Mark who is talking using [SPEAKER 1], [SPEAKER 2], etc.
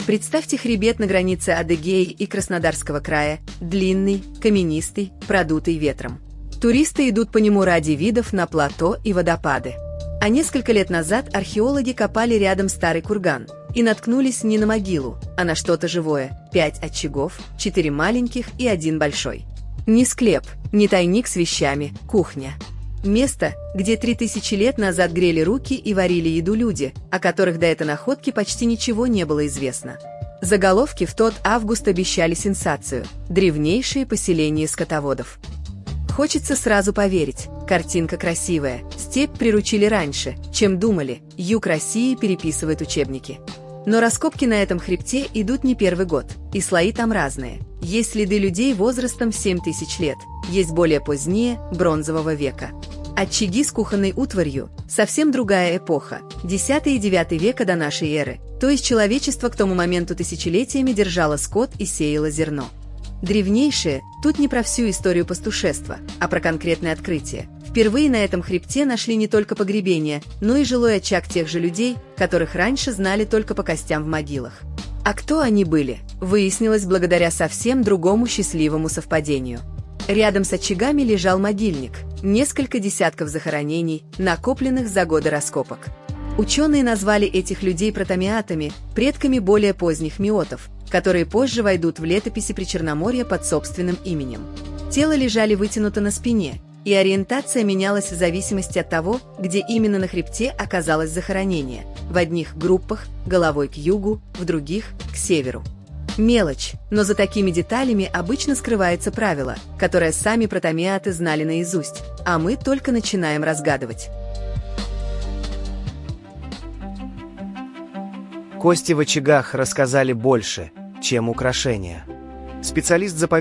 [SPEAKER 1] Представьте хребет на границе Адыгеи и Краснодарского края, длинный, каменистый, продутый ветром. Туристы идут по нему ради видов на плато и водопады. А несколько лет назад археологи копали рядом старый курган и наткнулись не на могилу, а на что-то живое. 5 очагов, 4 маленьких и 1 большой. Не склеп, не тайник с вещами, кухня. Место, где 3000 лет назад грели руки и варили еду люди, о которых до этой находки почти ничего не было известно. Заголовки в тот август обещали сенсацию – древнейшие поселения скотоводов. Хочется сразу поверить, картинка красивая, степь приручили раньше, чем думали, юг России переписывает учебники. Но раскопки на этом хребте идут не первый год, и слои там разные. Есть следы людей возрастом 7000 лет, есть более поздние, бронзового века. Очаги с кухонной утварью – совсем другая эпоха, X и IX века до нашей эры, то есть человечество к тому моменту тысячелетиями держало скот и сеяло зерно. Древнейшие тут не про всю историю пастушества, а про конкретное открытие. Впервые на этом хребте нашли не только погребение, но и жилой очаг тех же людей, которых раньше знали только по костям в могилах. А кто они были, выяснилось благодаря совсем другому счастливому совпадению. Рядом с очагами лежал могильник, несколько десятков захоронений, накопленных за годы раскопок. Ученые назвали этих людей протомиатами, предками более поздних миотов, которые позже войдут в летописи Причерноморья под собственным именем. Тело лежали вытянуто на спине, и ориентация менялась в зависимости от того, где именно на хребте оказалось захоронение. В одних группах – головой к югу, в других – к северу. Мелочь, но за такими деталями обычно скрывается правило, которое сами протомиаты знали наизусть, а мы только начинаем разгадывать.
[SPEAKER 2] Кости в очагах рассказали больше, чем украшения. Специалист заповедника